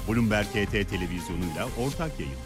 Bloomberg HT televizyonuyla ortak yayın.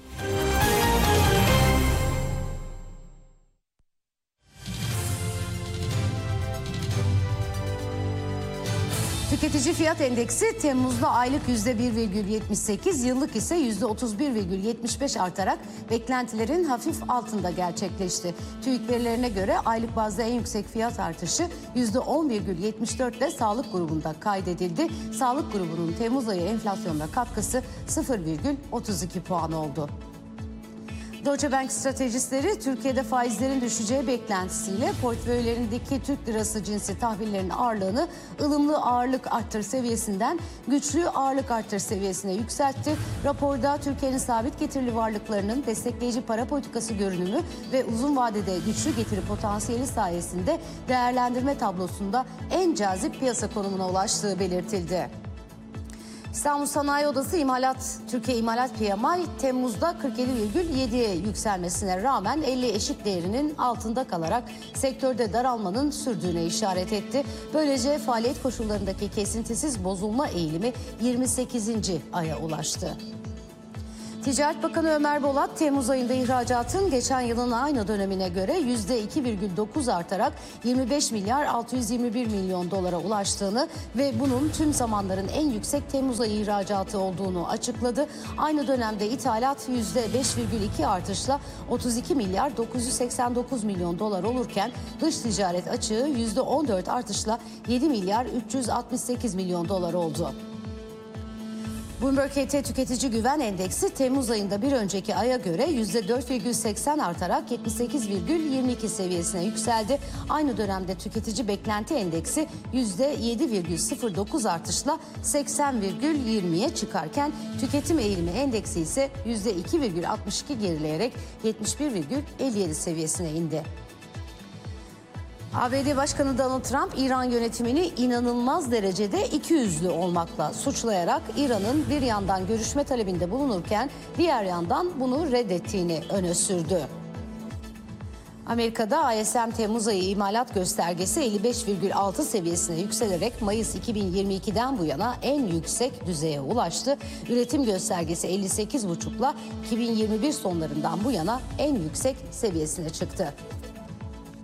Tüketici fiyat endeksi Temmuz'da aylık %1,78, yıllık ise %31,75 artarak beklentilerin hafif altında gerçekleşti. TÜİK verilerine göre aylık bazda en yüksek fiyat artışı %10,74 ile sağlık grubunda kaydedildi. Sağlık grubunun Temmuz ayı enflasyonuna katkısı 0,32 puan oldu. Deutsche Bank stratejistleri Türkiye'de faizlerin düşeceği beklentisiyle portföylerindeki Türk lirası cinsi tahvillerin ağırlığını ılımlı ağırlık arttır seviyesinden güçlü ağırlık arttır seviyesine yükseltti. Raporda Türkiye'nin sabit getirili varlıklarının destekleyici para politikası görünümü ve uzun vadede güçlü getiri potansiyeli sayesinde değerlendirme tablosunda en cazip piyasa konumuna ulaştığı belirtildi. İstanbul Sanayi Odası Türkiye İmalat PMI Temmuz'da 47,7'ye yükselmesine rağmen 50 eşik değerinin altında kalarak sektörde daralmanın sürdüğüne işaret etti. Böylece faaliyet koşullarındaki kesintisiz bozulma eğilimi 28. aya ulaştı. Ticaret Bakanı Ömer Bolat, Temmuz ayında ihracatın geçen yılın aynı dönemine göre %2,9 artarak 25 milyar 621 milyon dolara ulaştığını ve bunun tüm zamanların en yüksek Temmuz ayı ihracatı olduğunu açıkladı. Aynı dönemde ithalat %5,2 artışla 32 milyar 989 milyon dolar olurken dış ticaret açığı %14 artışla 7 milyar 368 milyon dolar oldu. Bloomberg HT Tüketici Güven Endeksi Temmuz ayında bir önceki aya göre %4,80 artarak 78,22 seviyesine yükseldi. Aynı dönemde Tüketici Beklenti Endeksi %7,09 artışla 80,20'ye çıkarken Tüketim Eğilimi Endeksi ise %2,62 gerileyerek 71,57 seviyesine indi. ABD Başkanı Donald Trump, İran yönetimini inanılmaz derecede ikiyüzlü olmakla suçlayarak İran'ın bir yandan görüşme talebinde bulunurken diğer yandan bunu reddettiğini öne sürdü. Amerika'da ISM Temmuz ayı imalat göstergesi 55,6 seviyesine yükselerek Mayıs 2022'den bu yana en yüksek düzeye ulaştı. Üretim göstergesi 58,5'la 2021 sonlarından bu yana en yüksek seviyesine çıktı.